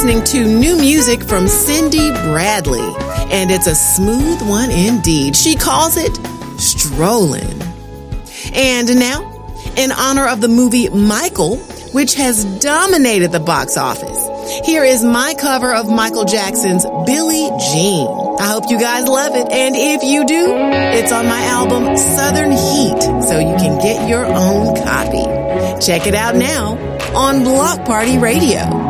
listening to new music from Cindy Bradley, and it's a smooth one indeed. She calls it Strolling. And now, in honor of the movie Michael, which has dominated the box office, here is my cover of Michael Jackson's Billie Jean. I hope you guys love it, and if you do, it's on my album Southern Heat, so you can get your own copy. Check it out now on Block Party Radio.